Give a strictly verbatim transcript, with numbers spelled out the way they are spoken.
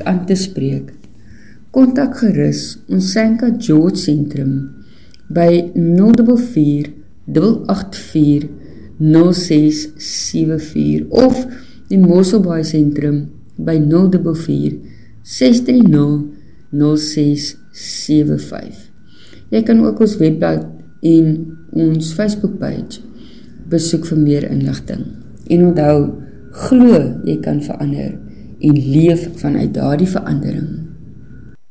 aan te spreek, kontak gerus ons Sanka George Sentrum by nul vier vier agt agt vier nul ses sewe vier of die Mosselbaai Sentrum by nul vier vier ses drie nul nul ses sewe vyf. Jy kan ook ons webblad en ons Facebook-page besoek vir meer inligting. En onthou, glo jy kan verander en leef vanuit daardie verandering.